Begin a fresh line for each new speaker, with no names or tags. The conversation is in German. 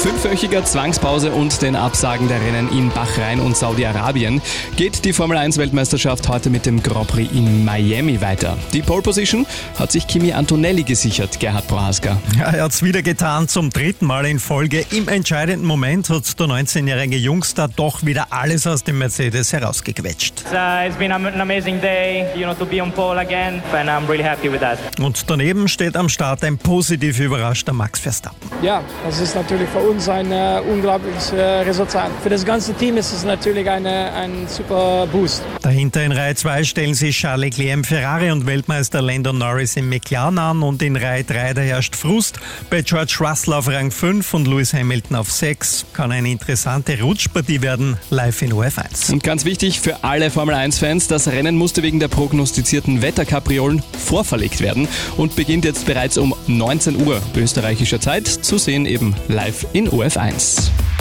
5-wöchiger Zwangspause und den Absagen der Rennen in Bahrain und Saudi-Arabien geht die Formel-1-Weltmeisterschaft heute mit dem Grand Prix in Miami weiter. Die Pole Position hat sich Kimi Antonelli gesichert, Gerhard Prohaska.
Ja, er hat es wieder getan, zum 3. Mal in Folge. Im entscheidenden Moment hat der 19-jährige Jungstar doch wieder alles aus dem Mercedes herausgequetscht.
It's been an amazing day, to be on pole again, and I'm really happy with that.
Und daneben steht am Start ein positiv überraschter Max Verstappen.
Ja, das ist natürlich für uns ein unglaubliches Resultat. Für das ganze Team ist es natürlich ein super Boost.
Dahinter in Reihe 2 stellen sich Charles Leclerc im Ferrari und Weltmeister Lando Norris im McLaren an, und in Reihe 3 da herrscht Frust. Bei George Russell auf Rang 5 und Lewis Hamilton auf 6 kann eine interessante Rutschpartie werden, live in OF1.
Und ganz wichtig für alle Formel-1-Fans, das Rennen musste wegen der prognostizierten Wetterkapriolen vorverlegt werden und beginnt jetzt bereits um 19 Uhr österreichischer Zeit, zu sehen eben live in OF1.